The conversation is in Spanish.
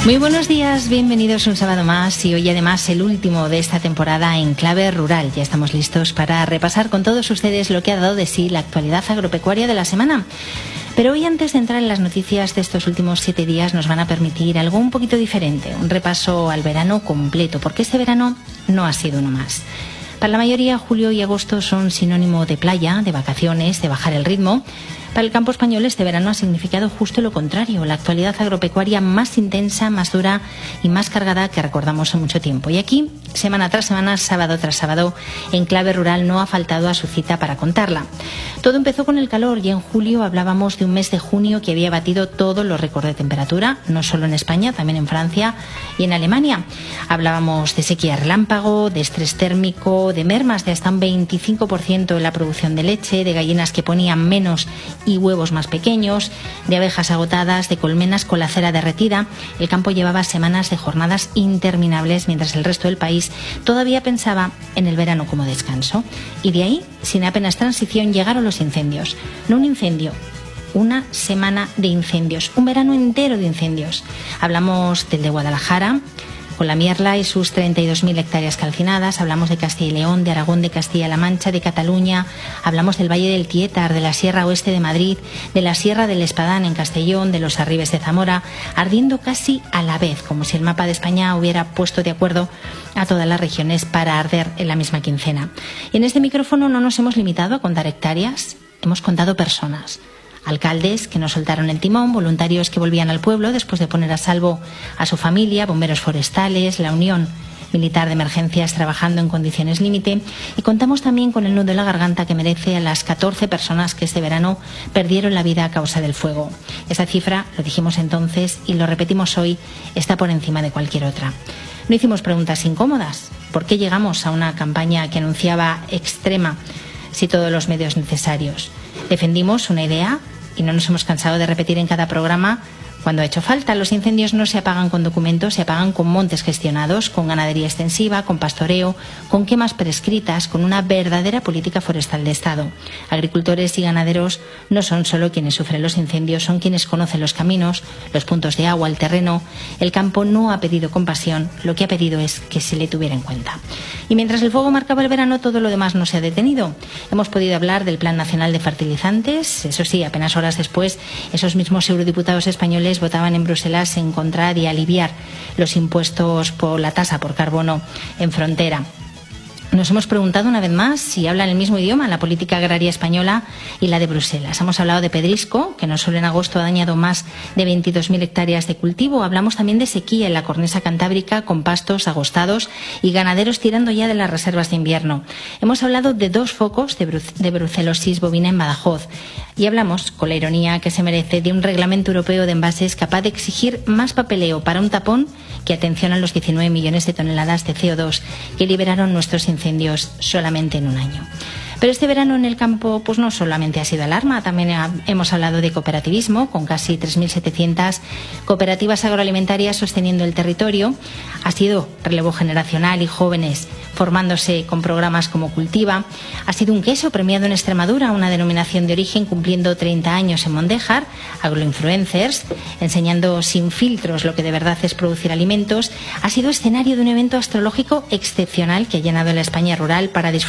Muy buenos días, bienvenidos un sábado más y hoy además el último de esta temporada en Clave Rural. Ya estamos listos para repasar con todos ustedes lo que ha dado de sí la actualidad agropecuaria de la semana. Pero hoy, antes de entrar en las noticias de estos últimos 7 días, nos van a permitir algo un poquito diferente, un repaso al verano completo, porque este verano no ha sido uno más. Para la mayoría, julio y agosto son sinónimo de playa, de vacaciones, de bajar el ritmo. Para el campo español este verano ha significado justo lo contrario, la actualidad agropecuaria más intensa, más dura y más cargada que recordamos en mucho tiempo. Y aquí, semana tras semana, sábado tras sábado, en Clave Rural no ha faltado a su cita para contarla. Todo empezó con el calor y en julio hablábamos de un mes de junio que había batido todos los récords de temperatura, no solo en España, también en Francia y en Alemania. Hablábamos de sequía relámpago, de estrés térmico, de mermas de hasta un 25% en la producción de leche, de gallinas que ponían menos y huevos más pequeños, de abejas agotadas, de colmenas con la cera derretida. El campo llevaba semanas de jornadas interminables mientras el resto del país todavía pensaba en el verano como descanso. Y de ahí, sin apenas transición, llegaron los incendios. No un incendio, una semana de incendios, un verano entero de incendios. Hablamos del de Guadalajara, con la Mierla y sus 32.000 hectáreas calcinadas. Hablamos de Castilla y León, de Aragón, de Castilla-La Mancha, de Cataluña. Hablamos del Valle del Tietar, de la Sierra Oeste de Madrid, de la Sierra del Espadán en Castellón, de los Arribes de Zamora, ardiendo casi a la vez, como si el mapa de España hubiera puesto de acuerdo a todas las regiones para arder en la misma quincena. Y en este micrófono no nos hemos limitado a contar hectáreas, hemos contado personas. Alcaldes que no soltaron el timón, voluntarios que volvían al pueblo después de poner a salvo a su familia, bomberos forestales, la Unión Militar de Emergencias trabajando en condiciones límite, y contamos también con el nudo en la garganta que merece a las 14 personas que este verano perdieron la vida a causa del fuego. Esa cifra, lo dijimos entonces y lo repetimos hoy, está por encima de cualquier otra. No hicimos preguntas incómodas. ¿Por qué llegamos a una campaña que anunciaba extrema si todos los medios necesarios? Defendimos una idea y no nos hemos cansado de repetir en cada programa cuando ha hecho falta. Los incendios no se apagan con documentos, se apagan con montes gestionados, con ganadería extensiva, con pastoreo, con quemas prescritas, con una verdadera política forestal de Estado. Agricultores y ganaderos no son solo quienes sufren los incendios, son quienes conocen los caminos, los puntos de agua, el terreno. El campo no ha pedido compasión, lo que ha pedido es que se le tuviera en cuenta. Y mientras el fuego marcaba el verano, todo lo demás no se ha detenido. Hemos podido hablar del Plan Nacional de Fertilizantes. Eso sí, apenas horas después, esos mismos eurodiputados españoles votaban en Bruselas en contra de aliviar los impuestos por la tasa por carbono en frontera. Nos hemos preguntado una vez más si hablan el mismo idioma la política agraria española y la de Bruselas. Hemos hablado de pedrisco, que no solo en agosto ha dañado más de 22.000 hectáreas de cultivo. Hablamos también de sequía en la cornisa cantábrica, con pastos agostados y ganaderos tirando ya de las reservas de invierno. Hemos hablado de 2 focos de brucelosis bovina en Badajoz. Y hablamos, con la ironía que se merece, de un reglamento europeo de envases capaz de exigir más papeleo para un tapón que atención a los 19 millones de toneladas de CO2 que liberaron nuestros incendios solamente en un año. Pero este verano en el campo pues no solamente ha sido alarma, también hemos hablado de cooperativismo, con casi 3.700 cooperativas agroalimentarias sosteniendo el territorio. Ha sido relevo generacional y jóvenes formándose con programas como Cultiva. Ha sido un queso premiado en Extremadura, una denominación de origen cumpliendo 30 años en Mondéjar, agroinfluencers, enseñando sin filtros lo que de verdad es producir alimentos. Ha sido escenario de un evento astrológico excepcional que ha llenado la España rural para disfrutar